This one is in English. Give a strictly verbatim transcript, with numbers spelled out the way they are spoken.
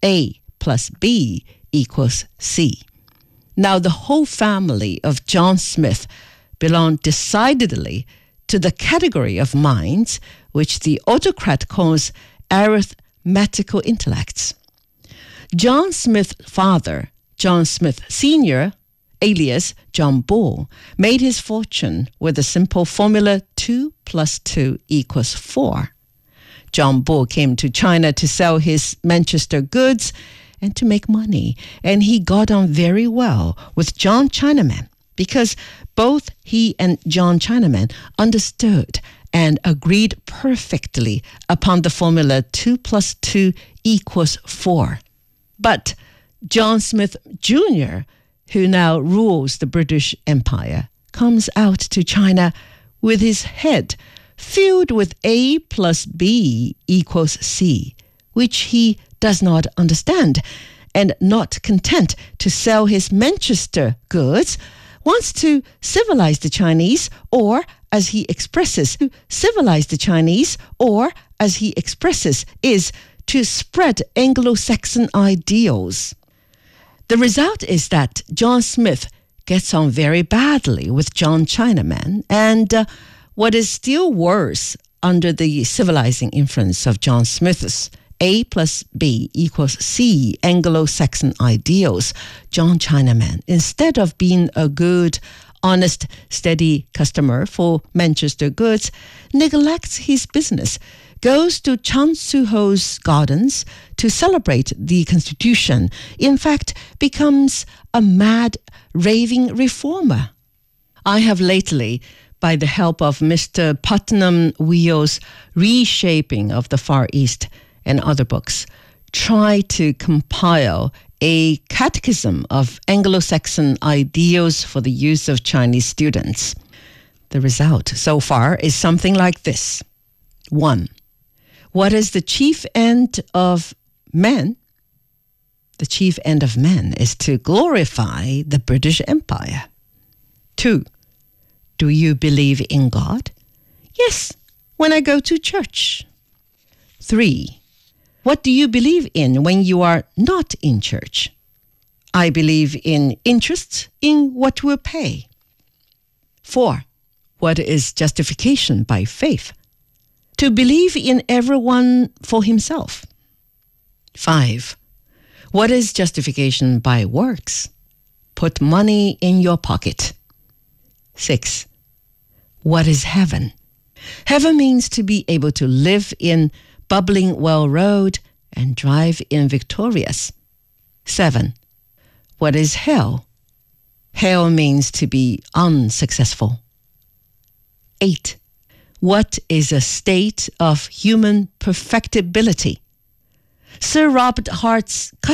A plus B equals C. Now, the whole family of John Smith belonged decidedly to the category of minds which the autocrat calls arithmetical intellects. John Smith's father, John Smith Senior, alias John Bull, made his fortune with the simple formula two plus two equals four. John Bull came to China to sell his Manchester goods and to make money, and he got on very well with John Chinaman because both he and John Chinaman understood and agreed perfectly upon the formula two plus two equals four. But John Smith Junior, who now rules the British Empire, comes out to China with his head filled with A plus B equals C, which he does not understand, and not content to sell his Manchester goods, wants to civilize the Chinese, or as he expresses, to civilize the Chinese, or as he expresses, is to spread Anglo-Saxon ideals. The result is that John Smith gets on very badly with John Chinaman, and uh, what is still worse, under the civilizing influence of John Smith's A plus B equals C Anglo-Saxon ideals, John Chinaman, instead of being a good, honest, steady customer for Manchester goods, neglects his business, goes to Chan Su-ho's gardens to celebrate the Constitution, in fact, becomes a mad, raving reformer. I have lately, by the help of Mister Putnam Wheel's Reshaping of the Far East and other books, tried to compile a catechism of Anglo-Saxon ideals for the use of Chinese students. The result so far is something like this. One, what is the chief end of man? The chief end of man is to glorify the British Empire. Two, do you believe in God? Yes, when I go to church. Three, what do you believe in when you are not in church? I believe in interest in what will pay. Four, what is justification by faith? To believe in everyone for himself. Five, what is justification by works? Put money in your pocket. Six, what is heaven? Heaven means to be able to live in bubbling well road and drive in victorious. Seven, what is hell? Hell means to be unsuccessful. Eight, what is a state of human perfectibility? Sir Robert Hart's